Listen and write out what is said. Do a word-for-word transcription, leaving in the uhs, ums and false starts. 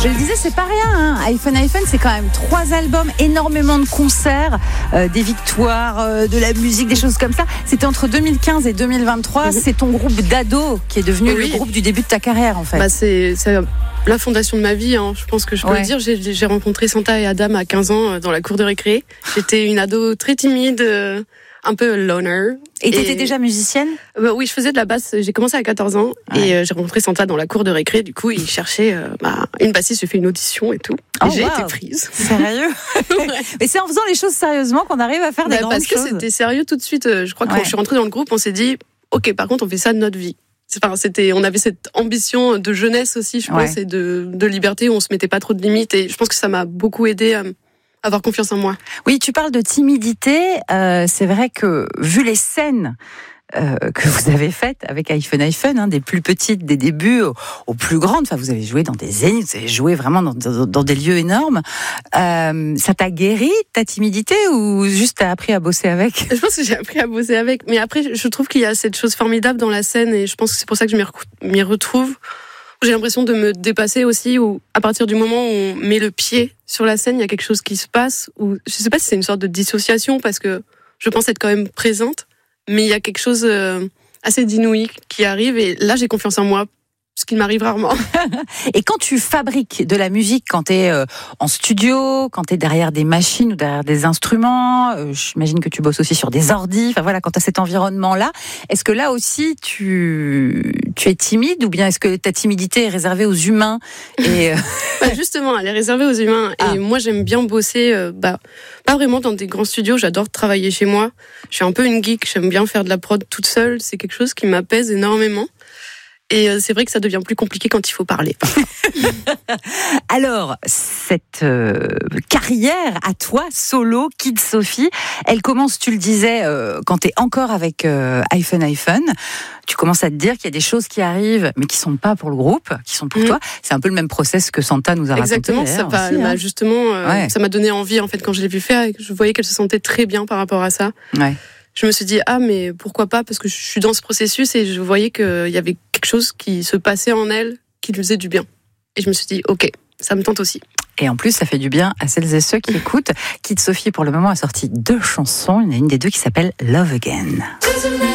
Je le disais, c'est pas rien. Hein. iPhone iPhone, c'est quand même trois albums, énormément de concerts, euh, des victoires, euh, de la musique, des choses comme ça. C'était entre deux mille quinze et deux mille vingt-trois. Mm-hmm. C'est ton groupe d'ado qui est devenu oui. le groupe du début de ta carrière, en fait. Bah, c'est, c'est la fondation de ma vie. Hein. Je pense que je peux ouais. le dire. J'ai, j'ai rencontré Santa et Adam à quinze ans dans la cour de récré. J'étais une ado très timide. Euh... un peu loner. Et t'étais et... déjà musicienne ? bah, Oui, je faisais de la basse. J'ai commencé à quatorze ans ouais. et euh, j'ai rencontré Santa dans la cour de récré. Du coup, il cherchait euh, bah, une bassiste. J'ai fait une audition et tout. Et oh, j'ai wow. été prise. Sérieux ? ouais. Mais c'est en faisant les choses sérieusement qu'on arrive à faire des bah, grandes parce choses. Parce que c'était sérieux tout de suite. Je crois que ouais. quand je suis rentrée dans le groupe, on s'est dit, ok, par contre, on fait ça de notre vie. Enfin, c'était, on avait cette ambition de jeunesse aussi, je pense, ouais. et de, de liberté où on se mettait pas trop de limites. Et je pense que ça m'a beaucoup aidé à avoir confiance en moi. Oui, tu parles de timidité. Euh, c'est vrai que, vu les scènes euh, que vous avez faites avec iPhone iPhone, hein, des plus petites, des débuts, aux, aux plus grandes, enfin, vous avez joué dans des zéniths, vous avez joué vraiment dans, dans, dans des lieux énormes. Euh, ça t'a guéri, ta timidité, ou juste t'as appris à bosser avec ? Je pense que j'ai appris à bosser avec. Mais après, je trouve qu'il y a cette chose formidable dans la scène, et je pense que c'est pour ça que je m'y, re- m'y retrouve. J'ai l'impression de me dépasser aussi, où à partir du moment où on met le pied sur la scène, il y a quelque chose qui se passe, où je sais pas si c'est une sorte de dissociation, parce que je pense être quand même présente, mais il y a quelque chose euh, assez d'inouï qui arrive, et là j'ai confiance en moi, ce qui m'arrive rarement. Et quand tu fabriques de la musique, quand tu es euh, en studio, quand tu es derrière des machines ou derrière des instruments, euh, j'imagine que tu bosses aussi sur des ordis, enfin voilà, quand tu as cet environnement-là, est-ce que là aussi tu, tu es timide, ou bien est-ce que ta timidité est réservée aux humains et euh... bah justement, elle est réservée aux humains. Ah. Et moi, j'aime bien bosser, euh, bah, pas vraiment dans des grands studios, j'adore travailler chez moi. Je suis un peu une geek, j'aime bien faire de la prod toute seule, c'est quelque chose qui m'apaise énormément. Et c'est vrai que ça devient plus compliqué quand il faut parler. Alors, cette euh, carrière à toi, solo, Kid Sophie, elle commence, tu le disais, euh, quand tu es encore avec euh, iPhone iPhone. Tu commences à te dire qu'il y a des choses qui arrivent, mais qui sont pas pour le groupe, qui sont pour mmh. toi. C'est un peu le même process que Santa nous a raconté. Exactement, ça, aussi, hein. bah, justement, euh, ouais. ça m'a donné envie, en fait, quand je l'ai vu faire, et que je voyais qu'elle se sentait très bien par rapport à ça. Ouais. Je me suis dit, ah, mais pourquoi pas, parce que je suis dans ce processus et je voyais qu'il y avait quelque chose qui se passait en elle, qui lui faisait du bien. Et je me suis dit, ok, ça me tente aussi. Et en plus, ça fait du bien à celles et ceux qui écoutent. Kid Sophie, pour le moment, a sorti deux chansons. Il y en a une des deux qui s'appelle Love Again.